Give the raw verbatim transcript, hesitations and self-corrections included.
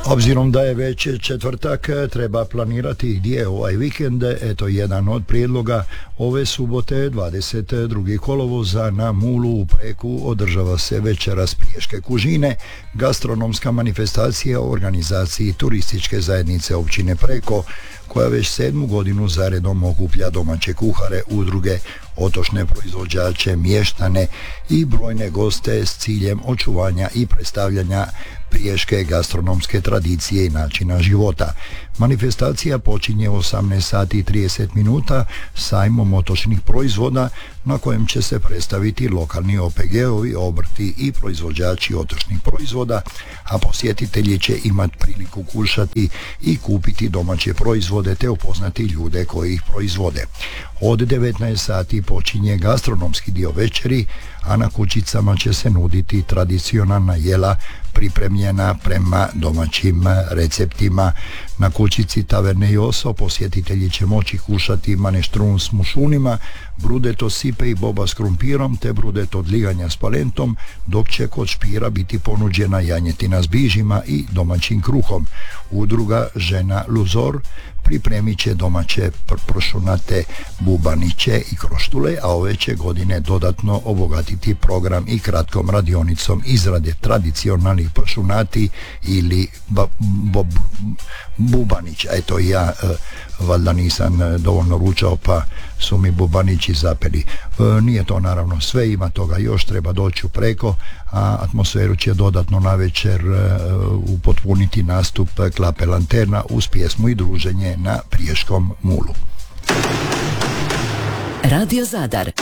Obzirom da je već četvrtak, treba planirati gdje je ovaj vikend. Eto jedan od prijedloga. Ove subote dvadeset drugog kolovoza na Mulu u Preku održava se večeras Priješke kužine, gastronomska manifestacija u organizaciji turističke zajednice općine Preko, koja već sedmu godinu zaredom okuplja domaće kuhare, udruge, otočne proizvođače, mještane i brojne goste s ciljem očuvanja i predstavljanja priješke gastronomske tradicije i načina života. Manifestacija počinje u osamnaest sati i trideset minuta sajmom otočnih proizvoda na kojem će se predstaviti lokalni O P G-ovi, obrti i proizvođači otočnih proizvoda, a posjetitelji će imati priliku kušati i kupiti domaće proizvode te upoznati ljude koji ih proizvode. Od devetnaest sati počinje gastronomski dio večeri, a na kućicama će se nuditi tradicionalna jela pripremljena prema domaćim receptima. Na kućici Taverne Joso posjetitelji će moći kušati maneštrun s mušunima, brudeto sipe i boba s krumpirom te brudeto od liganja s palentom, dok će kod špira biti ponuđena janjetina s bižima i domaćim kruhom. Udruga Žena Luzor pripremit će domaće pršunate bubaniće i kroštule, a ove će godine dodatno obogatiti program i kratkom radionicom izrade tradicionalnih pršunati ili ba, bo, bubanića. Eto, ja e, valjda nisam dovoljno ručao pa su mi bubanići zapeli. E, nije to naravno sve, ima toga još, treba doći u Preko, a atmosferu će dodatno navečer e, upotpuniti nastup Klape Lanterna uz pjesmu i druženje na Priješkom Mulu. Radio Zadar.